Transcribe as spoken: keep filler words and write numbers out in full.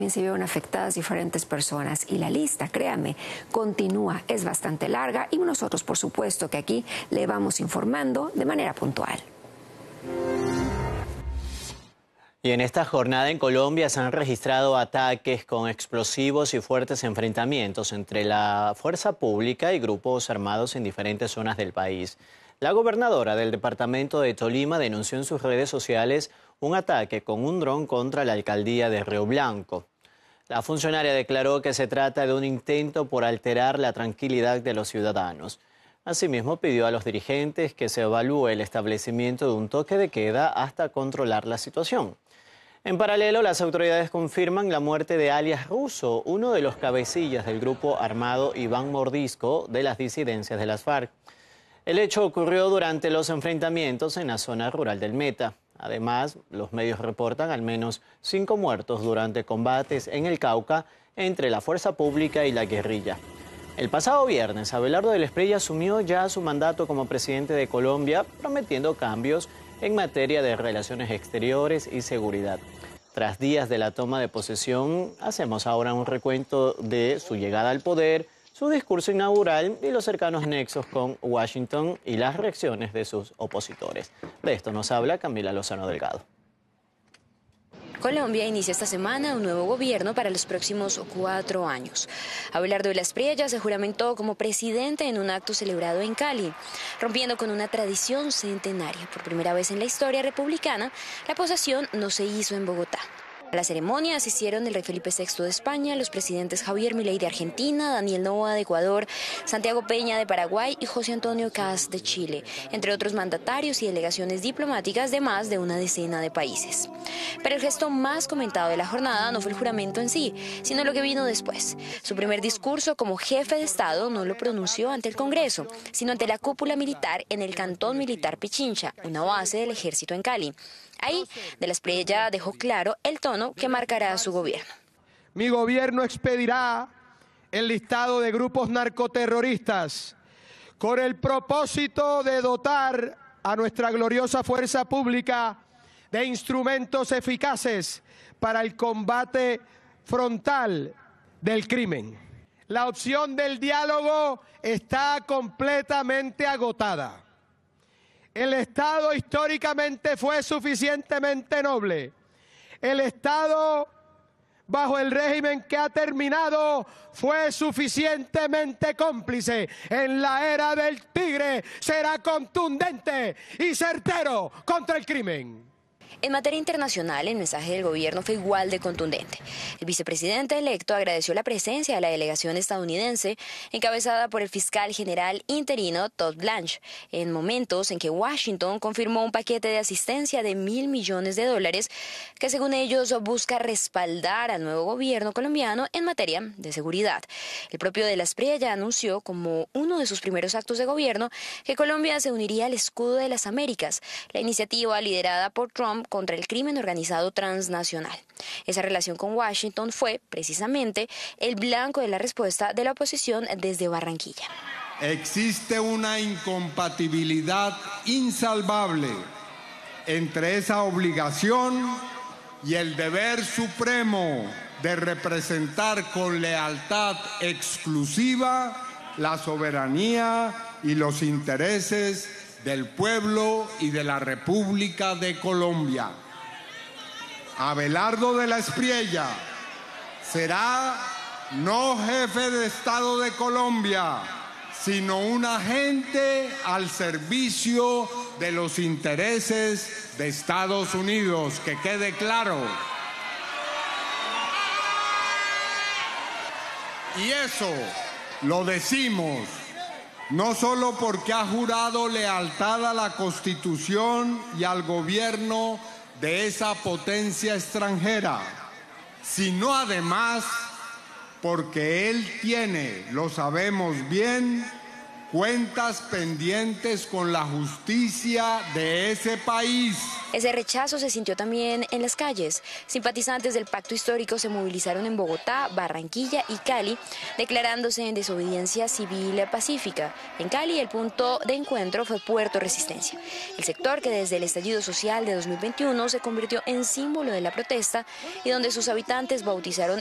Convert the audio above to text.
También se vieron afectadas diferentes personas y la lista, créame, continúa, es bastante larga y nosotros, por supuesto, que aquí le vamos informando de manera puntual. Y en esta jornada en Colombia se han registrado ataques con explosivos y fuertes enfrentamientos entre la fuerza pública y grupos armados en diferentes zonas del país. La gobernadora del departamento de Tolima denunció en sus redes sociales un ataque con un dron contra la alcaldía de Río Blanco. La funcionaria declaró que se trata de un intento por alterar la tranquilidad de los ciudadanos. Asimismo, pidió a los dirigentes que se evalúe el establecimiento de un toque de queda hasta controlar la situación. En paralelo, las autoridades confirman la muerte de alias Russo, uno de los cabecillas del grupo armado Iván Mordisco de las disidencias de las FARC. El hecho ocurrió durante los enfrentamientos en la zona rural del Meta. Además, los medios reportan al menos cinco muertos durante combates en el Cauca entre la fuerza pública y la guerrilla. El pasado viernes, Abelardo del Espriella asumió ya su mandato como presidente de Colombia, prometiendo cambios en materia de relaciones exteriores y seguridad. Tras días de la toma de posesión, hacemos ahora un recuento de su llegada al poder, su discurso inaugural y los cercanos nexos con Washington y las reacciones de sus opositores. De esto nos habla Camila Lozano Delgado. Colombia inicia esta semana un nuevo gobierno para los próximos cuatro años. Abelardo de la Espriella se juramentó como presidente en un acto celebrado en Cali, rompiendo con una tradición centenaria. Por primera vez en la historia republicana, la posesión no se hizo en Bogotá. A la ceremonia asistieron el rey Felipe sexto de España, los presidentes Javier Milei de Argentina, Daniel Noboa de Ecuador, Santiago Peña de Paraguay y José Antonio Kast de Chile, entre otros mandatarios y delegaciones diplomáticas de más de una decena de países. Pero el gesto más comentado de la jornada no fue el juramento en sí, sino lo que vino después. Su primer discurso como jefe de Estado no lo pronunció ante el Congreso, sino ante la cúpula militar en el Cantón Militar Pichincha, una base del ejército en Cali. Ahí, de la Espriella dejó claro el tono que marcará su gobierno. Mi gobierno expedirá el listado de grupos narcoterroristas con el propósito de dotar a nuestra gloriosa fuerza pública de instrumentos eficaces para el combate frontal del crimen. La opción del diálogo está completamente agotada. El Estado históricamente fue suficientemente noble. El Estado, bajo el régimen que ha terminado, fue suficientemente cómplice. En la era del tigre será contundente y certero contra el crimen. En materia internacional, el mensaje del gobierno fue igual de contundente. El vicepresidente electo agradeció la presencia de la delegación estadounidense, encabezada por el fiscal general interino Todd Blanche, en momentos en que Washington confirmó un paquete de asistencia de mil millones de dólares que, según ellos, busca respaldar al nuevo gobierno colombiano en materia de seguridad. El propio de la Espriella anunció, como uno de sus primeros actos de gobierno, que Colombia se uniría al Escudo de las Américas, la iniciativa liderada por Trump contra el crimen organizado transnacional. Esa relación con Washington fue, precisamente, el blanco de la respuesta de la oposición desde Barranquilla. Existe una incompatibilidad insalvable entre esa obligación y el deber supremo de representar con lealtad exclusiva la soberanía y los intereses del pueblo y de la República de Colombia. Abelardo de la Espriella será no jefe de Estado de Colombia, sino un agente al servicio de los intereses de Estados Unidos, que quede claro. Y eso lo decimos no solo porque ha jurado lealtad a la Constitución y al gobierno de esa potencia extranjera, sino además porque él tiene, lo sabemos bien, cuentas pendientes con la justicia de ese país. Ese rechazo se sintió también en las calles. Simpatizantes del pacto histórico se movilizaron en Bogotá, Barranquilla y Cali, declarándose en desobediencia civil pacífica. En Cali, el punto de encuentro fue Puerto Resistencia, el sector que desde el estallido social de dos mil veintiuno se convirtió en símbolo de la protesta y donde sus habitantes bautizaron